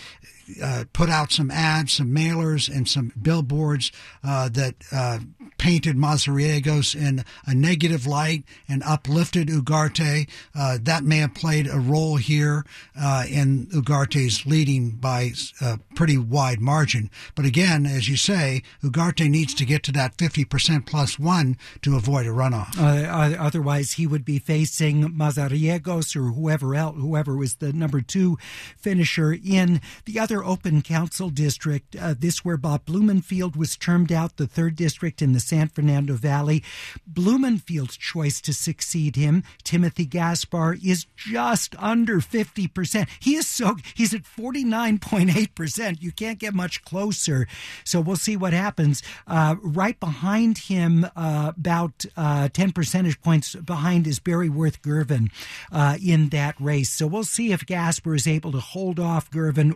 uh, put out some ads, some mailers, and some billboards uh, that uh, painted Mazariegos in a negative light and uplifted Ugarte. Uh, that may have played a role here uh, in Ugarte's leading by a pretty wide margin. But again, as you say, Ugarte needs to get to that fifty percent plus one to avoid a runoff. Uh, otherwise, he would be facing Mazariegos or whoever else, whoever was the number two finisher in the other open council district. Uh, this where Bob Blumenfield was termed out, the third district in the San Fernando Valley. Blumenfield's choice to succeed him, Timothy Gaspar, is just under fifty percent. He is so he's at forty-nine point eight percent. You can't get much closer. So we'll see what happens. Uh, right behind him, uh, about uh, ten percentage points behind, is Barry Worth Gervin uh, in that race. So we'll see if Gaspar is able to hold off Gervin, or if the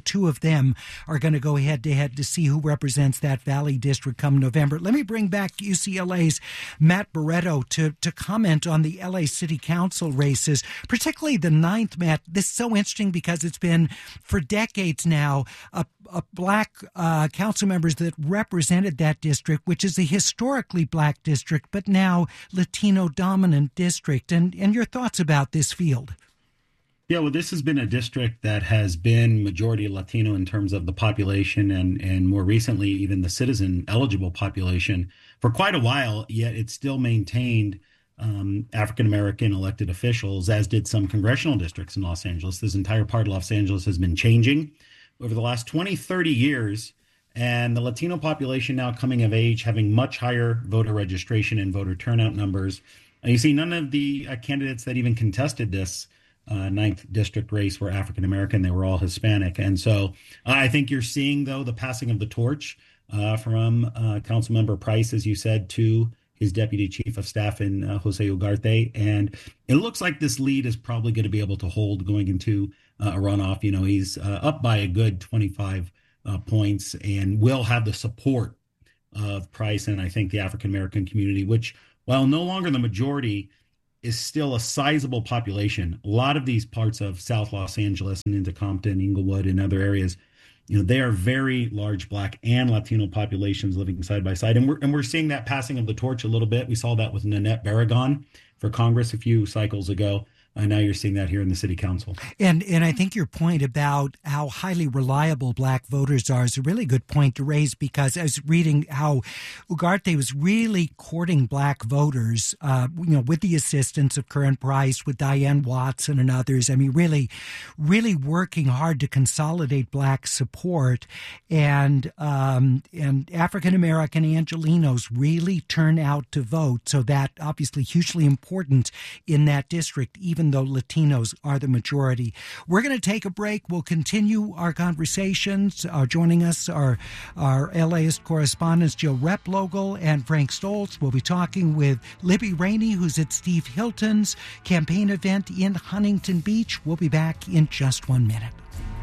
two of them are going to go head to head to see who represents that Valley District come November. Let me bring back U C L A's Matt Barreto to, to comment on the L A City Council races, particularly the ninth, Matt. This is so interesting because it's been for decades now a, a black uh, council members that represented that district, which is a historically black district, but now Latino dominant district. And, and your thoughts about this field? Yeah, well, this has been a district that has been majority Latino in terms of the population and, and more recently, even the citizen eligible population for quite a while, yet it's still maintained um, African-American elected officials, as did some congressional districts in Los Angeles. This entire part of Los Angeles has been changing over the last twenty, thirty years, and the Latino population now coming of age, having much higher voter registration and voter turnout numbers. And you see none of the uh, candidates that even contested this Uh, ninth district race were African American. They were all Hispanic. And so uh, I think you're seeing, though, the passing of the torch uh, from uh, Councilmember Price, as you said, to his deputy chief of staff in uh, Jose Ugarte. And it looks like this lead is probably going to be able to hold going into uh, a runoff. You know, he's uh, up by a good twenty-five uh, points and will have the support of Price and I think the African American community, which, while no longer the majority, is still a sizable population. A lot of these parts of South Los Angeles and into Compton, Inglewood, and other areas, you know, they are very large Black and Latino populations living side by side. And we're, and we're seeing that passing of the torch a little bit. We saw that with Nanette Barragan for Congress a few cycles ago. And now you're seeing that here in the city council. And and I think your point about how highly reliable black voters are is a really good point to raise, because I was reading how Ugarte was really courting black voters, uh, you know, with the assistance of Curran Price, with Diane Watson and others. I mean, really, really working hard to consolidate black support. And, um, and African-American Angelenos really turn out to vote. So that obviously hugely important in that district, even though Latinos are the majority. We're going to take a break. We'll continue our conversations. Uh, joining us are our LAist correspondents Jill Replogle and Frank Stoltz. We'll be talking with Libby Rainey, who's at Steve Hilton's campaign event in Huntington Beach. We'll be back in just one minute.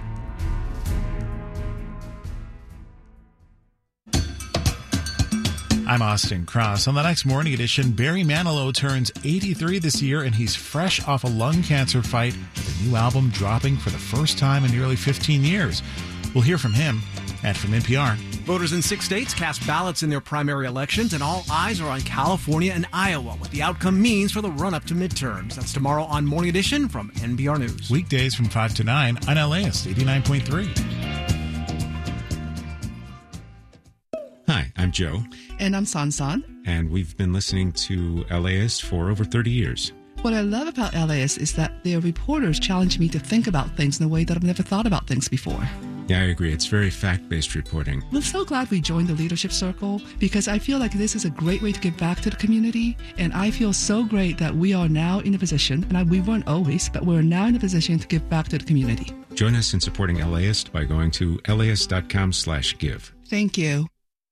I'm Austin Cross. On the next Morning Edition, Barry Manilow turns eighty-three this year, and he's fresh off a lung cancer fight with a new album dropping for the first time in nearly fifteen years. We'll hear from him. And from N P R. Voters in six states cast ballots in their primary elections, and all eyes are on California and Iowa, what the outcome means for the run-up to midterms. That's tomorrow on Morning Edition from N P R News. Weekdays from five to nine on LAist eighty-nine point three. Hi, I'm Joe. And I'm Sansan. And we've been listening to LAist for over thirty years. What I love about LAist is that their reporters challenge me to think about things in a way that I've never thought about things before. Yeah, I agree. It's very fact-based reporting. I'm so glad we joined the Leadership Circle, because I feel like this is a great way to give back to the community. And I feel so great that we are now in a position, and I, we weren't always, but we're now in a position to give back to the community. Join us in supporting LAist by going to laist.com slash give. Thank you.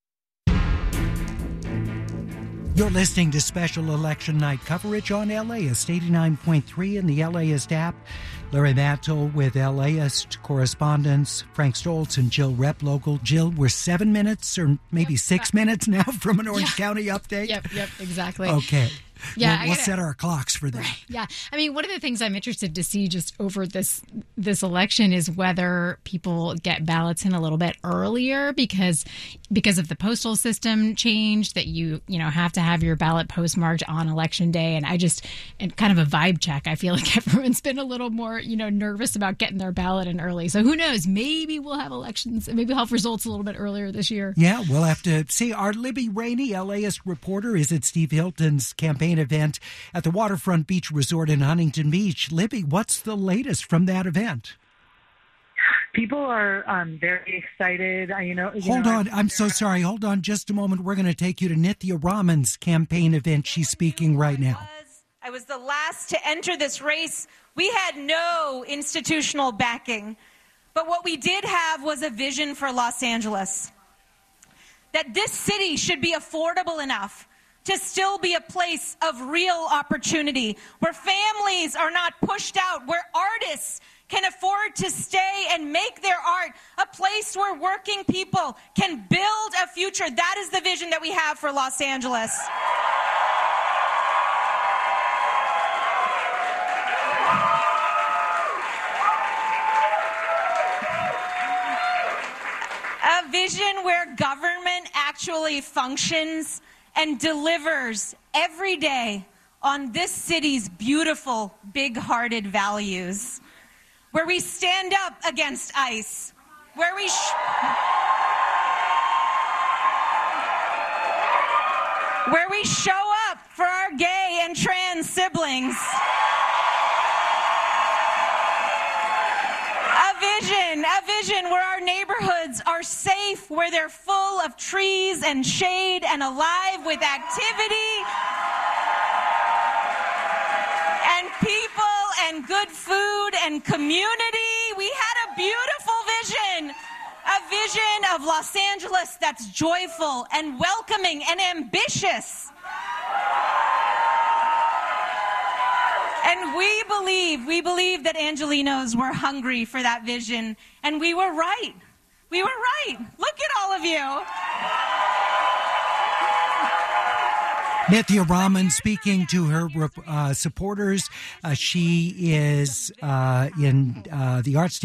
You're listening to special election night coverage on LAist eighty-nine point three and the LAist app. Larry Mantle with LAist correspondents Frank Stoltz and Jill Replogle. Jill, we're seven minutes or maybe yep. six minutes now from an Orange yeah. County update. Yep, yep, exactly. Okay. Yeah, we'll, we'll set our clocks for that. Right, yeah, I mean, one of the things I'm interested to see just over this this election is whether people get ballots in a little bit earlier, because because of the postal system change that you you know have to have your ballot postmarked on election day, and I just and kind of a vibe check. I feel like everyone's been a little more you know nervous about getting their ballot in early. So who knows? Maybe we'll have elections. Maybe we'll have results a little bit earlier this year. Yeah, we'll have to see. Our Libby Rainey, LAist reporter, is at Steve Hilton's campaign event at the Waterfront Beach Resort in Huntington Beach. Libby, what's the latest from that event? People are um, very excited. Uh, you know, you Hold know, on. I'm so sorry. Hold on just a moment. We're going to take you to Nithya Raman's campaign event. She's speaking right now. I was the last to enter this race. We had no institutional backing. But what we did have was a vision for Los Angeles. That this city should be affordable enough to still be a place of real opportunity, where families are not pushed out, where artists can afford to stay and make their art place where working people can build a future. That is the vision that we have for Los Angeles. A vision where government actually functions and delivers every day on this city's beautiful, big-hearted values, where we stand up against ICE, where we sh- where we show up for our gay and trans siblings. A vision, a vision where our neighborhoods are safe, where they're full of trees and shade and alive with activity and people and good food and community. We had a beautiful vision, a vision of Los Angeles that's joyful and welcoming and ambitious. And we believe, we believe that Angelenos were hungry for that vision. And we were right. We were right. Look at all of you. Nithya Raman speaking to her uh, supporters. Uh, she is uh, in uh, the Arts